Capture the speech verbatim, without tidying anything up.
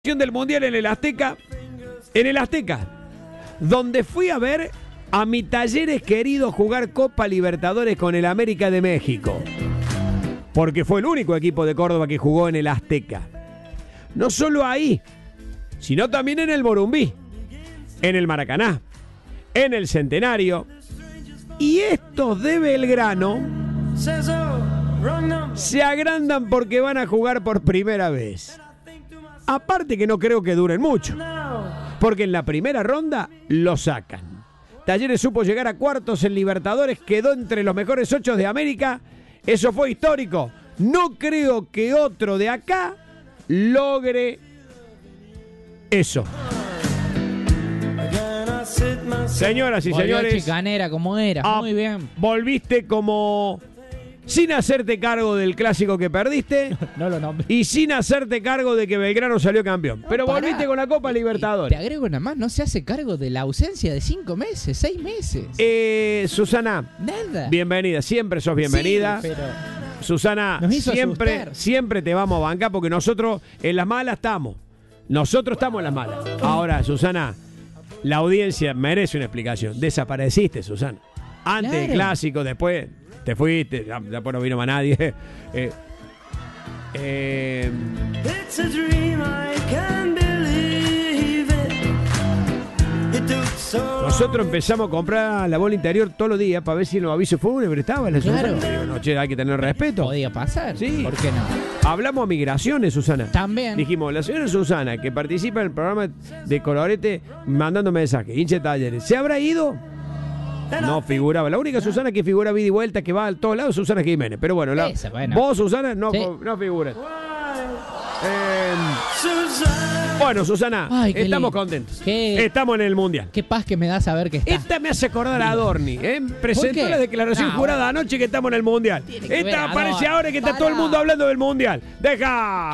Del Mundial en el Azteca, en el Azteca, donde fui a ver a mi Talleres querido jugar Copa Libertadores con el América de México, porque fue el único equipo de Córdoba que jugó en el Azteca. No solo ahí, sino también en el Morumbí, en el Maracaná, en el Centenario. Y estos de Belgrano se agrandan porque van a jugar por primera vez. Aparte que no creo que duren mucho, porque en la primera ronda lo sacan. Talleres supo llegar a cuartos en Libertadores, quedó entre los mejores ocho de América. Eso fue histórico. No creo que otro de acá logre eso. Señoras y Volvió señores, chicanera como era, ah, muy bien. Volviste como sin hacerte cargo del clásico que perdiste. No lo nombré. Y sin hacerte cargo de que Belgrano salió campeón. No, Pero pará. volviste con la Copa Y- Libertadores. Te agrego nada más, no se hace cargo de la ausencia de cinco meses, seis meses. Eh, Susana, Nada. bienvenida. Siempre sos bienvenida. Sí, pero Susana, Nos hizo siempre, asustar. siempre te vamos a bancar porque nosotros en las malas estamos. Nosotros estamos en las malas. Ahora, Susana, la audiencia merece una explicación. Desapareciste, Susana. Antes del Claro. clásico, después te fuiste, ya- después no vino más nadie. Eh, eh, It's a dream, I can't believe it. It took so nosotros empezamos a comprar la bola interior todos los días para ver si en los avisos fúnebres estaba la Claro. Susana. Digo, no, che, hay que tener respeto. podía pasar. Sí. ¿Por qué no? Hablamos a migraciones, Susana. También. Dijimos, la señora Susana, que participa en el programa de Colorete, mandando mensajes, hinche Talleres, ¿se habrá ido? No figuraba. La única Susana que figura vida y vuelta, que va a todos lados, es Susana Jiménez. Pero bueno, la, Esa, bueno. vos, Susana, no, Sí. no figuras. Eh, Susana. bueno, Susana, Ay, qué estamos lindo. contentos. Qué- Estamos en el Mundial. Qué paz que me da saber que está. Esta me hace acordar a Adorni, ¿eh? Presentó qué? la declaración No, jurada bueno. anoche que estamos en el Mundial. Tiene que ver Esta a aparece Adorni. ahora que está todo el Pará. mundo hablando del Mundial. ¡Deja!